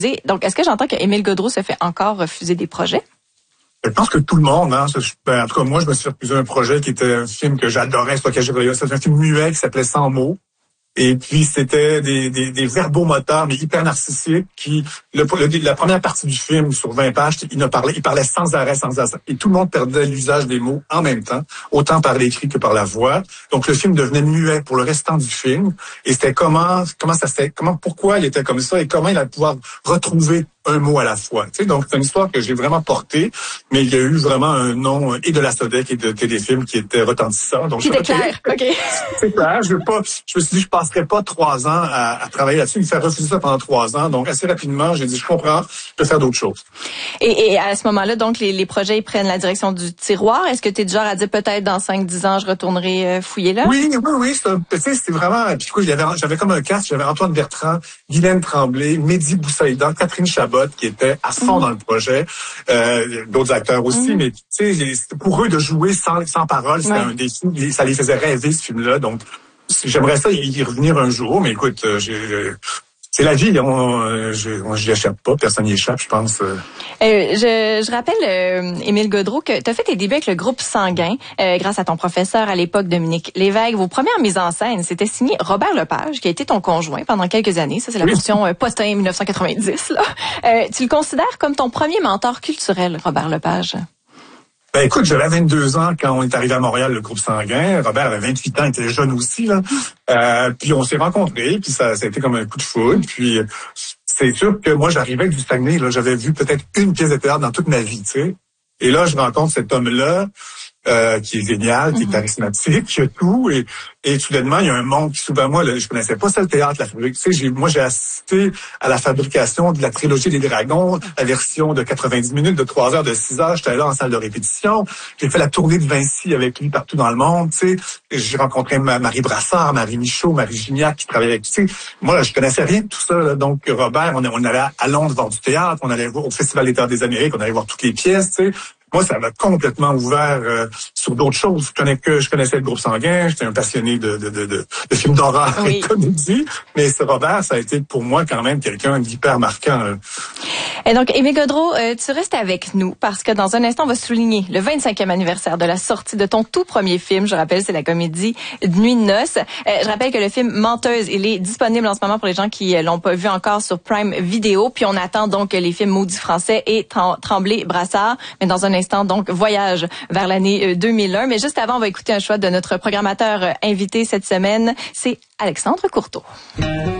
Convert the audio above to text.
Donc, est-ce que j'entends que Émile Gaudreau se fait encore refuser des projets? Je pense que tout le monde, hein. En tout cas, moi, je me suis refusé un projet qui était un film que j'adorais, c'était un film muet qui s'appelait Sans mots. Et puis, c'était des verbomoteurs, mais hyper narcissiques, qui, la première partie du film, sur 20 pages, il parlait sans arrêt. Et tout le monde perdait l'usage des mots en même temps, autant par l'écrit que par la voix. Donc, le film devenait muet pour le restant du film. Et c'était pourquoi il était comme ça et comment il allait pouvoir retrouver un mot à la fois. Tu sais, donc c'est une histoire que j'ai vraiment portée, mais il y a eu vraiment un nom et de la Sodec et de Téléfilm qui était retentissant. Donc c'était clair, OK. C'est clair. Je me suis dit, je passerai pas 3 ans à travailler là-dessus. Il me fait refuser ça pendant 3 ans. Donc assez rapidement, j'ai dit, je comprends, je peux faire d'autres choses. Et à ce moment-là, donc les projets ils prennent la direction du tiroir. Est-ce que tu es du genre à dire peut-être dans 5-10 ans, je retournerai fouiller là? Oui. C'est vraiment. Puis écoute, j'avais comme un cast. J'avais Antoine Bertrand, Guylaine Tremblay, Mehdi Boussaïdan, Catherine Chabot, qui était à fond dans le projet, d'autres acteurs aussi, mais tu sais, pour eux de jouer sans parole, c'était un défi, ça les faisait rêver ce film-là, donc j'aimerais ça y revenir un jour, mais écoute, c'est la vie, j'y échappe pas, personne n'y échappe, je pense. Je rappelle, Émile Gaudreau, que tu as fait tes débuts avec le groupe Sanguin, grâce à ton professeur à l'époque, Dominique Lévesque. Vos premières mises en scène, c'était signé Robert Lepage, qui a été ton conjoint pendant quelques années. Ça, c'est la version post-1 1990. Là. Tu le considères comme ton premier mentor culturel, Robert Lepage? Ben écoute, j'avais 22 ans quand on est arrivé à Montréal, le groupe Sanguin. Robert avait 28 ans, il était jeune aussi, là. Puis on s'est rencontrés, puis ça a été comme un coup de foudre. Puis c'est sûr que moi, j'arrivais du Saguenay, là, j'avais vu peut-être une pièce de théâtre dans toute ma vie, tu sais. Et là, je rencontre cet homme-là, qui est génial, qui est charismatique, qui a tout, et soudainement, il y a un monde qui s'ouvre à moi. Là, je connaissais pas ça, le théâtre, la fabrique. Tu sais, moi, j'ai assisté à la fabrication de la trilogie des Dragons, la version de 90 minutes, de 3 heures, de 6 heures. J'étais là en salle de répétition. J'ai fait la tournée de Vinci avec lui partout dans le monde, tu sais. J'ai rencontré Marie Brassard, Marie Michaud, Marie Gignac, qui travaillait avec, tu sais. Moi, là, je connaissais rien de tout ça, là. Donc, Robert, on allait à Londres voir du théâtre, on allait voir au Festival des Théâtres des Amériques, on allait voir toutes les pièces, tu sais. Moi, ça m'a complètement ouvert sur d'autres choses. Je connaissais le groupe Sanguin, j'étais un passionné de films d'horreur et de comédie, mais Robert, ça a été pour moi quand même quelqu'un d'hyper marquant. Et donc, Émile Gaudreau, tu restes avec nous parce que dans un instant, on va souligner le 25e anniversaire de la sortie de ton tout premier film. Je rappelle, c'est la comédie Nuit de noces. Je rappelle que le film Menteuse, il est disponible en ce moment pour les gens qui l'ont pas vu encore sur Prime Video. Puis on attend donc les films Maudit français et Tremblay Brassard. Mais dans un instant, donc, voyage vers l'année 2001. Mais juste avant, on va écouter un choix de notre programmateur invité cette semaine. C'est Alexandre Courteau.